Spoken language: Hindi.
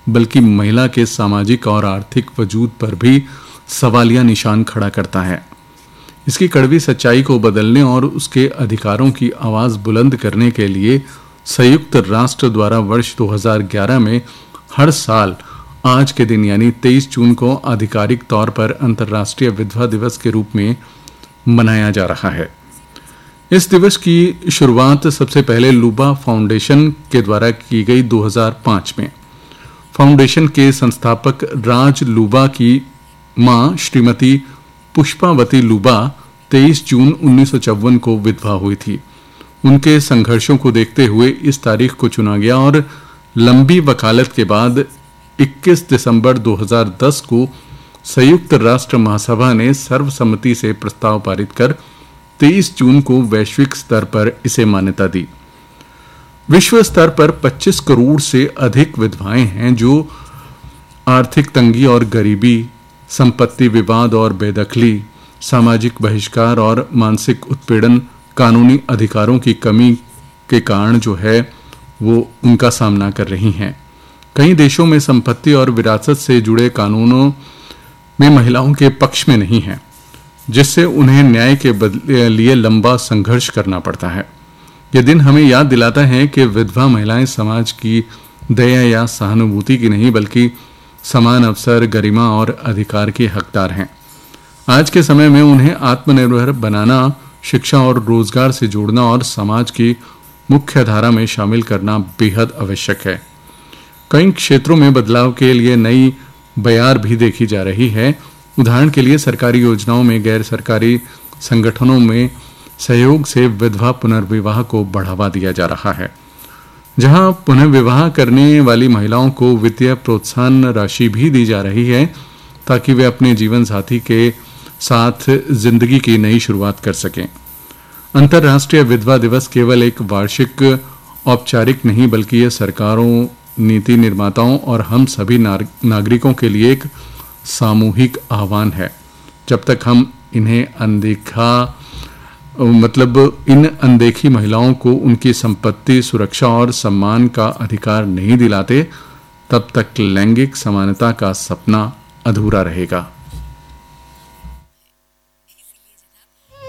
बल्कि महिला के सामाजिक और आर्थिक वजूद पर भी सवालिया निशान खड़ा करता है। इसकी कड़वी सच्चाई को बदलने और उसके अधिकारों की आवाज़ बुलंद करने के लिए संयुक्त राष्ट्र द्वारा वर्ष 2011 में हर साल आज के दिन यानी 23 जून को आधिकारिक तौर पर अंतर्राष्ट्रीय विधवा दिवस के रूप में मनाया जा रहा है। इस दिवस की शुरुआत सबसे पहले लूबा फाउंडेशन के द्वारा की गई 2005 में। फाउंडेशन के संस्थापक राज लूबा की मां श्रीमती पुष्पावती लूबा 23 जून 1954 को विधवा हुई थी। उनके संघर्षों को देखते हुए इस तारीख को चुना गया और लंबी वकालत के बाद 21 दिसंबर 2010 को संयुक्त राष्ट्र महासभा ने सर्वसम्मति से प्रस्ताव पारित कर 23 जून को वैश्विक स्तर पर इसे मान्यता दी। विश्व स्तर पर 25 करोड़ से अधिक विधवाएं हैं जो आर्थिक तंगी और गरीबी, संपत्ति विवाद और बेदखली, सामाजिक बहिष्कार और मानसिक उत्पीड़न, कानूनी अधिकारों की कमी के कारण जो है वो उनका सामना कर रही हैं। कई देशों में संपत्ति और विरासत से जुड़े कानूनों में महिलाओं के पक्ष में नहीं है, जिससे उन्हें न्याय के लिए लंबा संघर्ष करना पड़ता है। यह दिन हमें याद दिलाता है कि विधवा महिलाएं समाज की दया या सहानुभूति की नहीं बल्कि समान अवसर, गरिमा और अधिकार की हकदार हैं। आज के समय में उन्हें आत्मनिर्भर बनाना, शिक्षा और रोजगार से जोड़ना और समाज की मुख्य धारा में शामिल करना बेहद आवश्यक है। कई क्षेत्रों में बदलाव के लिए नई बयार भी देखी जा रही है। उदाहरण के लिए सरकारी योजनाओं में, गैर सरकारी संगठनों में सहयोग से विधवा पुनर्विवाह को बढ़ावा दिया जा रहा है, जहां पुनर्विवाह करने वाली महिलाओं को वित्तीय प्रोत्साहन राशि भी दी जा रही है ताकि वे अपने जीवन साथी के साथ जिंदगी की नई शुरुआत कर सकें। अंतर्राष्ट्रीय विधवा दिवस केवल एक वार्षिक औपचारिक नहीं बल्कि ये सरकारों, नीति निर्माताओं और हम सभी नागरिकों के लिए एक सामूहिक आह्वान है। जब तक हम इन्हें इन अनदेखी महिलाओं को उनकी संपत्ति, सुरक्षा और सम्मान का अधिकार नहीं दिलाते, तब तक लैंगिक समानता का सपना अधूरा रहेगा।